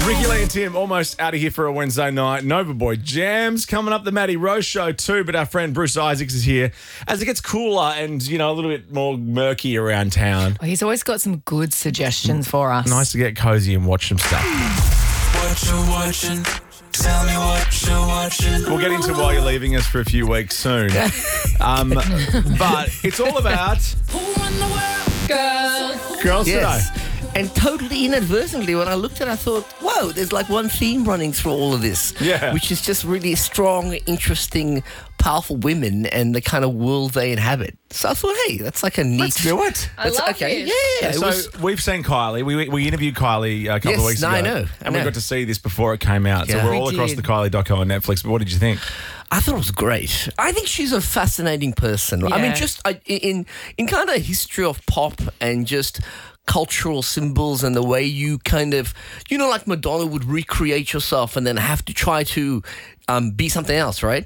Ricky Lee and Tim almost out of here for a Wednesday night. Nova Boy Jams coming up, the Maddie Rose Show too, but our friend Bruce Isaacs is here as it gets cooler and, a little bit more murky around town. Well, he's always got some good suggestions for us. Nice to get cozy and watch some stuff. What you watching? Tell me what you're watching. We'll get into why you're leaving us for a few weeks soon. But it's all about Who run the world? girls Yes. today. And totally inadvertently, when I looked at it, I thought, whoa, there's like one theme running through all of this. Yeah. Which is just really strong, interesting, powerful women and the kind of world they inhabit. So I thought, hey, that's like a neat... Let's do it. I love okay. it. Yeah. So we've seen Kylie. We interviewed Kylie a couple of Yes, weeks no, ago. I know. And we got to see this before it came out. Yeah. So we're We all across did. the Kylie doco on Netflix. But what did you think? I thought it was great. I think she's a fascinating person. I mean, Yeah. just in kind of history of pop and just cultural symbols and the way you kind of, like Madonna would recreate yourself and then have to try to be something else, right?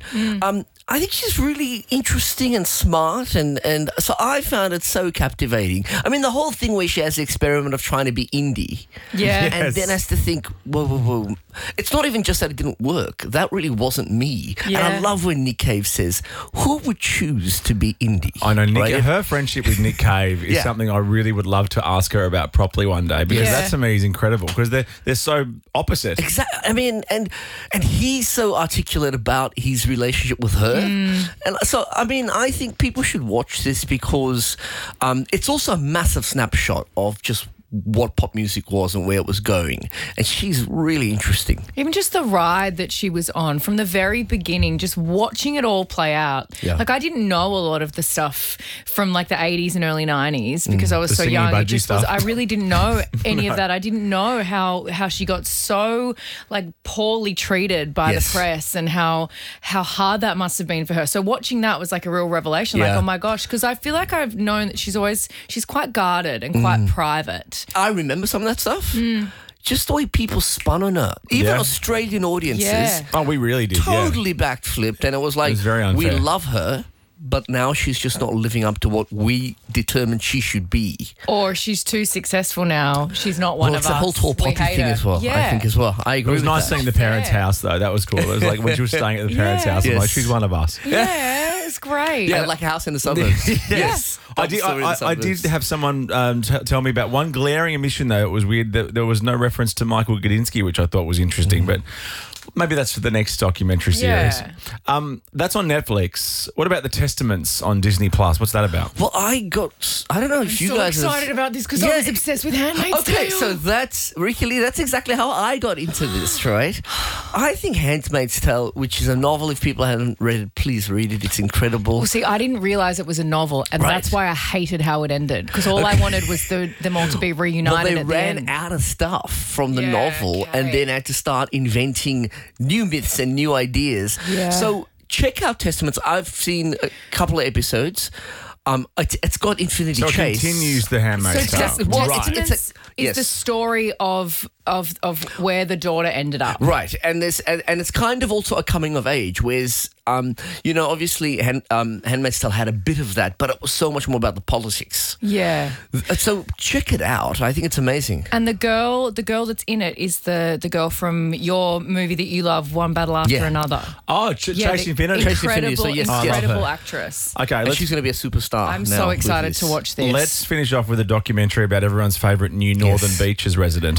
I think she's really interesting and smart, and so I found it so captivating. I mean, the whole thing where she has the experiment of trying to be indie. Yeah. Yes. And then has to think, whoa. It's not even just that it didn't work. That really wasn't me. And I Yeah. love when Nick Cave says, who would choose to be indie? I know Right? her friendship with Nick Cave is Yeah. something I really would love to ask her about properly one day, because Yeah. that to me is incredible because they're so opposite. Exactly. I mean, and he's so articulate about his relationship with her. And so, I mean, I think people should watch this because it's also a massive snapshot of just what pop music was and where it was going. And she's really interesting. Even just the ride that she was on from the very beginning, just watching it all play out. Yeah. Like, I didn't know a lot of the stuff from like the 80s and early 90s because I was The so singing young. It budgie just was, stuff. I really didn't know any of that. I didn't know how she got so like poorly treated by Yes. the press and how hard that must have been for her. So watching that was like a real revelation. Like, Yeah. oh my gosh, because I feel like I've known that she's quite guarded and quite private. I remember some of that stuff. Just the way people spun on her. Even Yeah. Australian audiences Yeah. Oh, we really did. totally backflipped. And it was like, was very we unfair. love her, but now she's just not living up to what we determined she should be. Or she's too successful now. She's not one Well, of it's us. the whole tall We poppy hate thing her. as well, Yeah. I think as well. I It agree was with nice that. seeing the parents' fair. house though. That was cool. It was like when she was staying at the parents' Yeah. house. I'm like, Yes. she's one of us. Yeah, it's great. Yeah, like a house in the suburbs. Yes. I did. Double story in the I did suburbs. have someone tell me about one glaring omission though. It was weird that there was no reference to Michael Gudinski, which I thought was interesting, but. Maybe that's for the next documentary series. Yeah. That's on Netflix. What about The Testaments on Disney Plus? What's that about? Well, I don't know if you so guys excited about this because Yeah. I was obsessed with Handmaid's Okay, Tale. so that's, Ricky Lee, that's exactly how I got into this, right? I think Handmaid's Tale, which is a novel, if people haven't read it, please read it. It's incredible. Well, see, I didn't realize it was a novel, and Right. that's why I hated how it ended. Because all I wanted was them all to be reunited Well, they at the ran end. out of stuff from the Yeah, novel and okay. then had to start inventing new myths and new ideas. Yeah. So check out Testaments. I've seen a couple of episodes. It's got Infinity So it Chase. continues The Handmaid's So Tale. Test- well, Right. it's Testaments is yes. the story of where the daughter ended up. Right, and it's kind of also a coming of age, whereas obviously Handmaid's Tale had a bit of that, but it was so much more about the politics. Yeah. So check it out. I think it's amazing. And the girl that's in it is the girl from your movie that you love, One Battle After Yeah. Another. Oh, Yeah, Chase the Infinity. Chase Infinity, so Incredible, yes, I love incredible her. actress. Okay, And let's she's going to be a superstar. I'm now so with excited this. to watch this. Let's finish off with a documentary about everyone's favourite new Northern Yes. Beaches resident,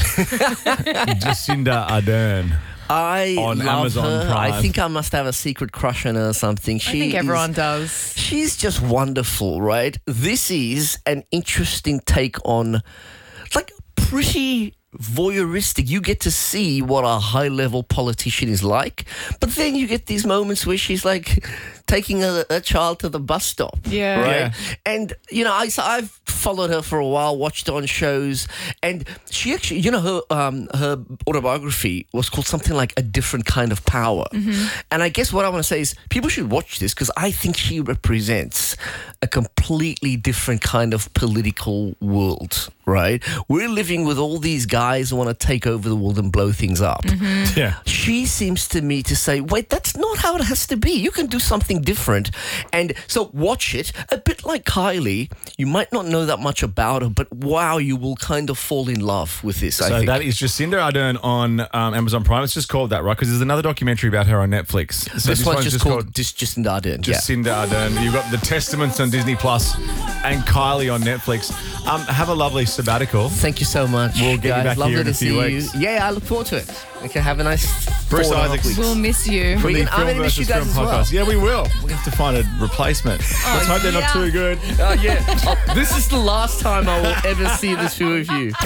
Jacinda Ardern. I on love Amazon her. Prime. I think I must have a secret crush on her or something. I think everyone is, does. She's just wonderful, right? This is an interesting take on, like, pretty voyeuristic. You get to see what a high-level politician is like, but then you get these moments where she's like taking a child to the bus stop. Yeah. Right? Yeah. And, I've followed her for a while, watched her on shows, and she actually, her autobiography was called something like A Different Kind of Power. And I guess what I want to say is people should watch this because I think she represents a completely different kind of political world, right? We're living with all these guys who want to take over the world and blow things up. Yeah. She seems to me to say, wait, that's not how it has to be. You can do something something different. And so watch it. A bit like Kylie, you might not know that much about her, but wow, you will kind of fall in love with this, I So think. that is Jacinda Ardern on Amazon Prime. It's just called that, right? Because there's another documentary about her on Netflix. So this one's just called Jacinda Ardern. Jacinda Ardern. You've got The Testaments on Disney Plus and Kylie on Netflix. Have a lovely sabbatical. Thank you so much. We'll get you guys. back Lovely here in to a few see weeks. you. Yeah, I look forward to it. Okay, have a nice Bruce 4.5 Isaacs. weeks. We'll miss you. From the I'm Film gonna miss you versus guys Film as well. podcast. Yeah, we will. We're going to have to find a replacement. Let's hope they're not too good. This is the last time I will ever see the two of you.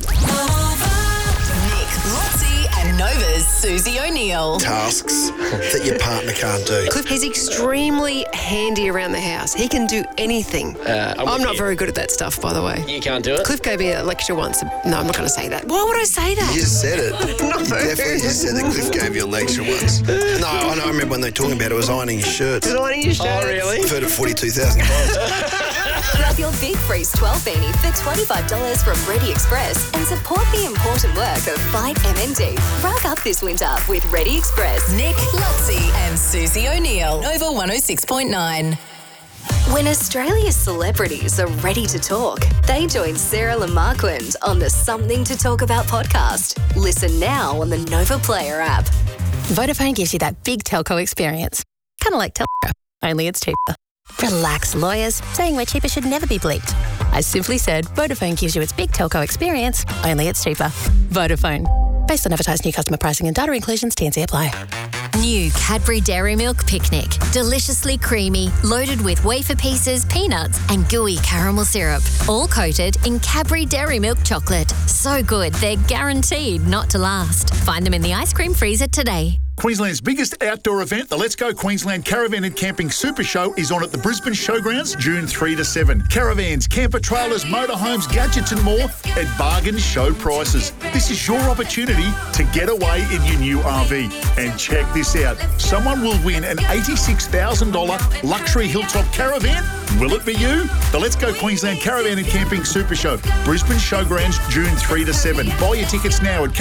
Nick, Lotzie, and Nova's Susie O'Neill. Tasks that your partner can't do. Cliff, he's extremely handy around the house. He can do anything. I'm not very good at that stuff, by the way. You can't do it? Cliff gave me a lecture once. No, I'm not going to say that. Why would I say that? You just said it. You definitely just said that Cliff gave you a lecture once. No, I remember when they were talking about it was ironing your shirts. Designing your shirt. Oh, really? I've heard it 42,000 times. Grab your Big Freeze 12 beanie for $25 from Ready Express and support the important work of Fight MND. Rug up this winter with Ready Express. Nick, Lotzie, and Susie O'Neill. Nova 106.9. When Australia's celebrities are ready to talk, they join Sarah Lamarquand on the Something to Talk About podcast. Listen now on the Nova Player app. Vodafone gives you that big telco experience. Kind of like telco, only it's cheaper. Relax, lawyers. Saying we're cheaper should never be bleeped. I simply said Vodafone gives you its big telco experience, only it's cheaper. Vodafone. Based on advertised new customer pricing and data inclusions, T&C apply. New Cadbury Dairy Milk Picnic. Deliciously creamy, loaded with wafer pieces, peanuts, and gooey caramel syrup. All coated in Cadbury Dairy Milk chocolate. So good, they're guaranteed not to last. Find them in the ice cream freezer today. Queensland's biggest outdoor event, the Let's Go Queensland Caravan and Camping Super Show, is on at the Brisbane Showgrounds, June 3 to 7. Caravans, camper trailers, motorhomes, gadgets and more at bargain show prices. This is your opportunity to get away in your new RV. And check this out. Someone will win an $86,000 luxury hilltop caravan. Will it be you? The Let's Go Queensland Caravan and Camping Super Show, Brisbane Showgrounds, June 3 to 7. Buy your tickets now at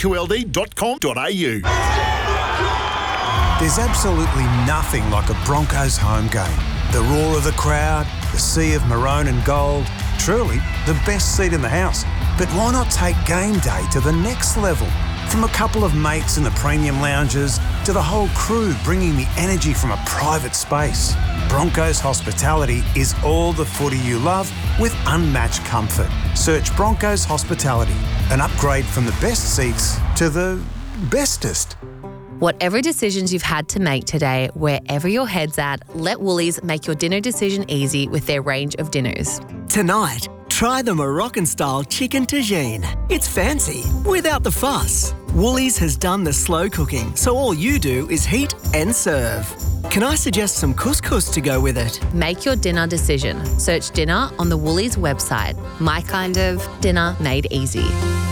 caravanqld.com.au. There's absolutely nothing like a Broncos home game. The roar of the crowd, the sea of maroon and gold, truly the best seat in the house. But why not take game day to the next level? From a couple of mates in the premium lounges to the whole crew bringing the energy from a private space. Broncos Hospitality is all the footy you love with unmatched comfort. Search Broncos Hospitality, an upgrade from the best seats to the bestest. Whatever decisions you've had to make today, wherever your head's at, let Woolies make your dinner decision easy with their range of dinners. Tonight, try the Moroccan-style chicken tagine. It's fancy, without the fuss. Woolies has done the slow cooking, so all you do is heat and serve. Can I suggest some couscous to go with it? Make your dinner decision. Search dinner on the Woolies website. My kind of dinner made easy.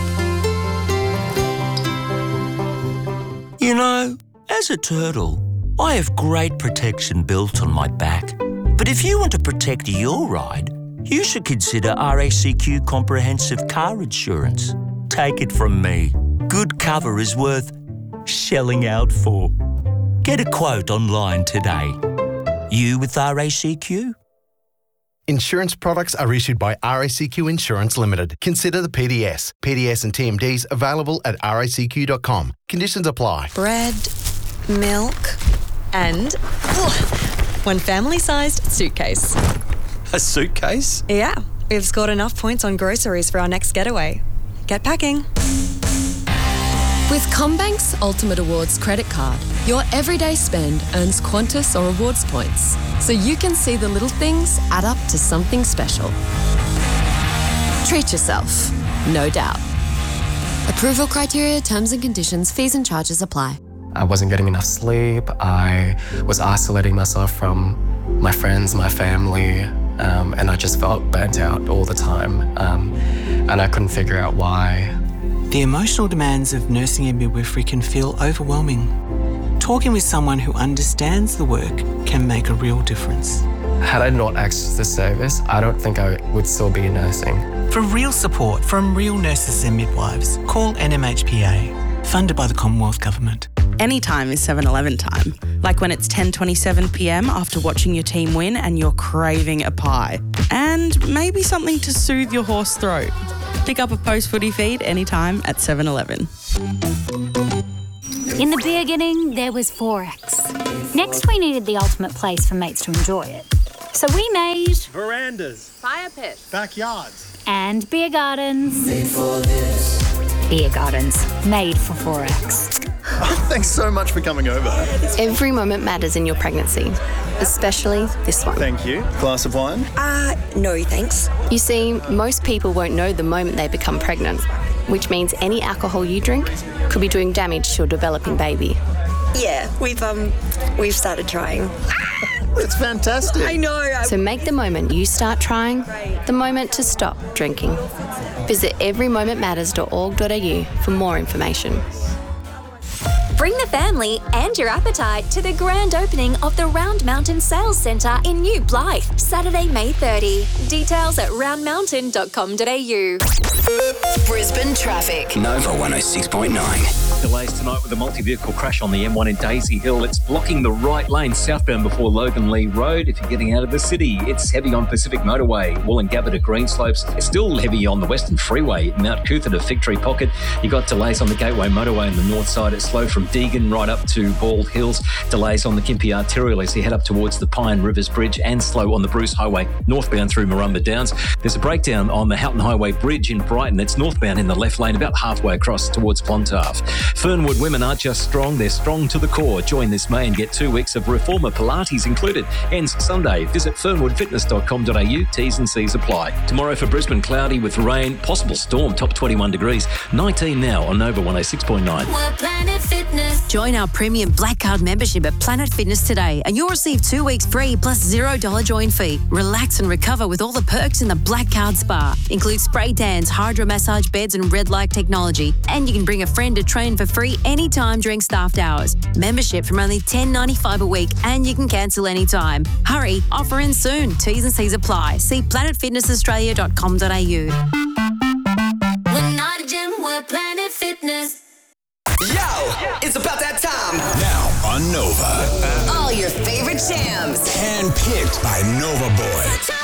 You know, as a turtle, I have great protection built on my back. But if you want to protect your ride, you should consider RACQ Comprehensive Car Insurance. Take it from me. Good cover is worth shelling out for. Get a quote online today. You with RACQ? Insurance products are issued by RACQ Insurance Limited. Consider the PDS. PDS and TMDs available at racq.com. Conditions apply. Bread, milk, and one family-sized suitcase. A suitcase? Yeah, we've scored enough points on groceries for our next getaway. Get packing. With CommBank's Ultimate Awards credit card, your everyday spend earns Qantas or rewards points, so you can see the little things add up to something special. Treat yourself, no doubt. Approval criteria, terms and conditions, fees and charges apply. I wasn't getting enough sleep. I was isolating myself from my friends, my family, and I just felt burnt out all the time, and I couldn't figure out why. The emotional demands of nursing and midwifery can feel overwhelming. Talking with someone who understands the work can make a real difference. Had I not accessed this service, I don't think I would still be nursing. For real support from real nurses and midwives, call NMHPA, funded by the Commonwealth Government. Anytime is 7-Eleven time. Like when it's 10:27 p.m. after watching your team win and you're craving a pie. And maybe something to soothe your hoarse throat. Pick up a post-footy feed anytime at 7-Eleven. In the beginning, there was Forex. Next, we needed the ultimate place for mates to enjoy it. So we made verandas, fire pits, backyards, and beer gardens. Made for this. Beer gardens, made for Forex. Thanks so much for coming over. Every moment matters in your pregnancy, especially this one. Thank you. Glass of wine? No, thanks. You see, most people won't know the moment they become pregnant, which means any alcohol you drink could be doing damage to your developing baby. Yeah, we've started trying. It's fantastic. I know. So make the moment you start trying the moment to stop drinking. Visit everymomentmatters.org.au for more information. Bring the family and your appetite to the grand opening of the Round Mountain Sales Centre in New Blythe, Saturday, May 30. Details at roundmountain.com.au. Brisbane traffic. Nova 106.9. Delays tonight with a multi-vehicle crash on the M1 in Daisy Hill. It's blocking the right lane southbound before Logan Lee Road. If you're getting out of the city, it's heavy on Pacific Motorway, Wollongabba to Greenslopes. It's still heavy on the Western Freeway, Mount Cootha to Fig Tree Pocket. You got delays on the Gateway Motorway on the north side. It's slow from Deagon right up to Bald Hills. Delays on the Gympie Arterial as you head up towards the Pine Rivers Bridge, and slow on the Bruce Highway northbound through Murrumba Downs. There's a breakdown on the Houghton Highway Bridge in Brighton. It's northbound in the left lane about halfway across towards Clontarf. Fernwood women aren't just strong, they're strong to the core. Join this May and get 2 weeks of Reformer Pilates included. Ends Sunday. Visit fernwoodfitness.com.au. T's and C's apply. Tomorrow for Brisbane, cloudy with rain, possible storm, top 21 degrees. 19 now on Nova 106.9. Planet Fitness. Join our premium Black Card membership at Planet Fitness today and you'll receive 2 weeks free plus $0 join fee. Relax and recover with all the perks in the Black Card Spa. Includes spray tans, hydro massage beds and red light technology. And you can bring a friend to train for free anytime during staffed hours. Membership from only $10.95 a week and you can cancel anytime. Hurry, offer ends soon. T's and C's apply. See planetfitnessaustralia.com.au. We're not a gym, we're Planet Fitness. Yo, it's about that time. Now on Nova. All your favorite jams. Handpicked by Nova Boy.